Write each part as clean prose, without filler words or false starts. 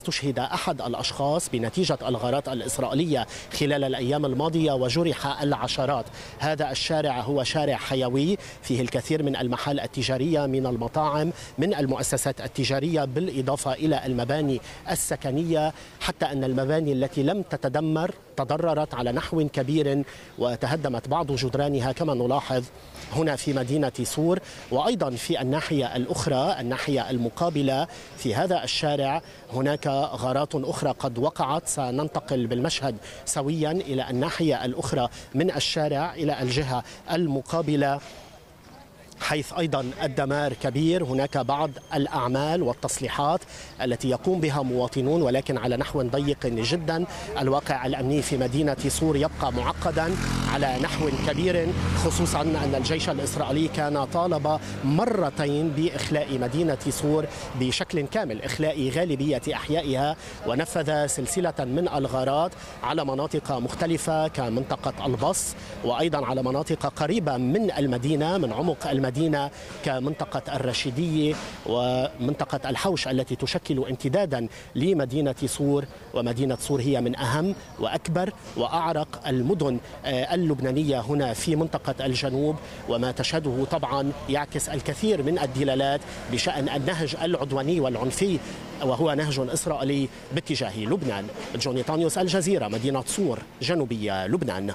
استشهد أحد الأشخاص بنتيجة الغارات الإسرائيلية خلال الأيام الماضية وجرح العشرات. هذا الشارع هو شارع حيوي فيه الكثير من المحال التجارية، من المطاعم، من المؤسسات التجارية، بالإضافة إلى المباني السكنية، حتى أن المباني التي لم تتدمر تضررت على نحو كبير وتهدمت بعض جدرانها كما نلاحظ هنا في مدينة صور. وأيضا في الناحية الأخرى، الناحية المقابلة في هذا الشارع، هناك غارات أخرى قد وقعت. سننتقل بالمشهد سويا إلى الناحية الأخرى من الشارع إلى الجهة المقابلة، حيث أيضا الدمار كبير. هناك بعض الأعمال والتصليحات التي يقوم بها مواطنون ولكن على نحو ضيق جدا. الواقع الأمني في مدينة صور يبقى معقدا على نحو كبير، خصوصا أن الجيش الإسرائيلي كان طالب مرتين بإخلاء مدينة صور بشكل كامل، إخلاء غالبية أحيائها، ونفذ سلسلة من الغارات على مناطق مختلفة كمنطقة البص، وأيضا على مناطق قريبة من المدينة، من عمق المدينة، كمنطقة الرشيدية ومنطقة الحوش التي تشكل امتدادا لمدينة صور. ومدينة صور هي من أهم وأكبر وأعرق المدن اللبنانية هنا في منطقة الجنوب، وما تشهده طبعا يعكس الكثير من الدلالات بشأن النهج العدواني والعنفي، وهو نهج إسرائيلي باتجاه لبنان. جوني طانيوس، الجزيرة، مدينة صور، جنوبية لبنان.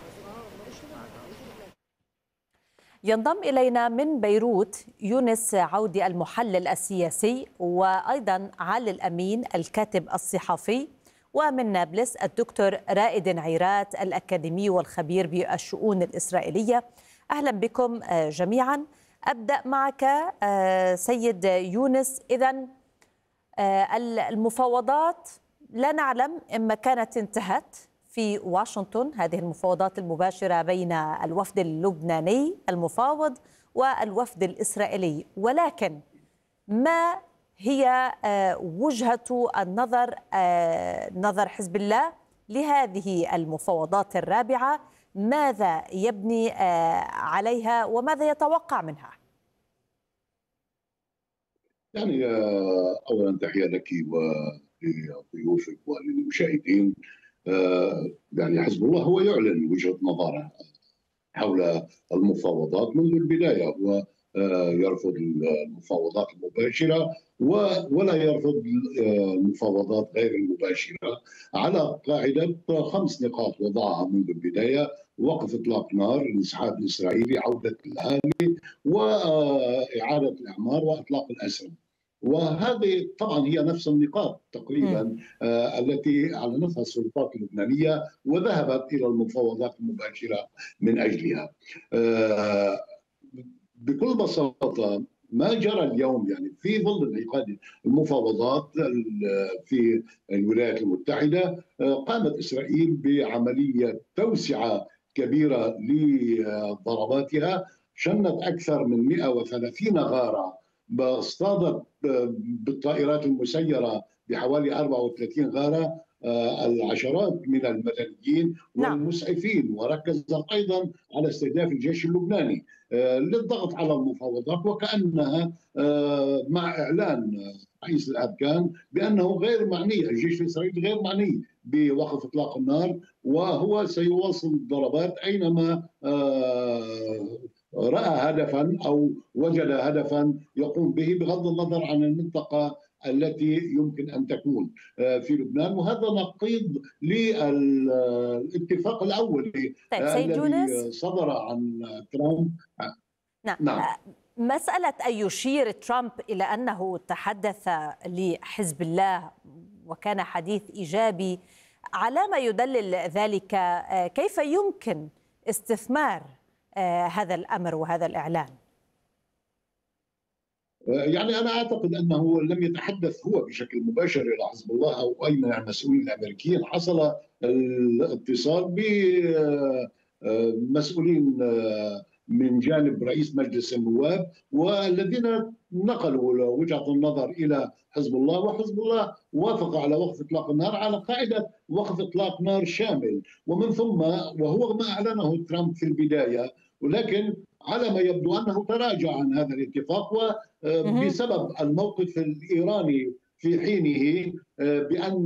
ينضم إلينا من بيروت يونس عودي، المحلل السياسي، وأيضا علي الأمين الكاتب الصحفي، ومن نابلس الدكتور رائد عيرات الأكاديمي والخبير بالشؤون الإسرائيلية. أهلا بكم جميعا. أبدأ معك سيد يونس. إذن المفاوضات لا نعلم إما كانت انتهت في واشنطن، هذه المفاوضات المباشرة بين الوفد اللبناني المفاوض والوفد الإسرائيلي، ولكن ما هي وجهة النظر نظر حزب الله لهذه المفاوضات الرابعة؟ ماذا يبني عليها وماذا يتوقع منها؟ يعني أولا تحية لك ولضيوفك وللمشاهدين. يعني حزب الله هو يعلن وجهة نظره حول المفاوضات منذ البداية. هو يرفض المفاوضات المباشرة ولا يرفض المفاوضات غير المباشرة، على قاعدة 5 نقاط وضعها منذ البداية: وقف إطلاق نار، الانسحاب الإسرائيلي، عودة الأهالي، وإعادة الإعمار، وإطلاق الأسرى. وهذه طبعا هي نفس النقاط تقريبا التي أعلنتها السلطات اللبنانية وذهبت إلى المفاوضات المباشرة من أجلها. بكل بساطة ما جرى اليوم، يعني في ظل انعقاد المفاوضات في الولايات المتحدة، قامت إسرائيل بعملية توسعة كبيرة لضرباتها، شنت أكثر من 130 غارة، اصطادت بالطائرات المسيرة بحوالي 34 غارة العشرات من المدنيين والمسعفين، وركزت أيضا على استهداف الجيش اللبناني للضغط على المفاوضات، وكأنها مع إعلان رئيس الأركان بأنه غير معني، الجيش الإسرائيلي غير معني بوقف إطلاق النار، وهو سيواصل الضربات أينما رأى هدفا أو وجد هدفا يقوم به، بغض النظر عن المنطقة التي يمكن أن تكون في لبنان. وهذا نقيض للاتفاق الأولي الذي صدر عن ترامب. نعم. مسألة أن يشير ترامب إلى أنه تحدث لحزب الله وكان حديث إيجابي، على ما يدلل ذلك؟ كيف يمكن استثمار هذا الأمر وهذا الإعلان؟ يعني أنا أعتقد أنه لم يتحدث هو بشكل مباشر إلى حزب الله أو أي من المسؤولين الأمريكيين. حصل الاتصال بمسؤولين من جانب رئيس مجلس النواب، والذين نقلوا وجهة النظر إلى حزب الله، وحزب الله وافق على وقف إطلاق النار على قاعدة وقف إطلاق نار شامل، ومن ثم وهو ما أعلنه ترامب في البداية، ولكن على ما يبدو أنه تراجع عن هذا الاتفاق وبسبب الموقف الإيراني في حينه بأن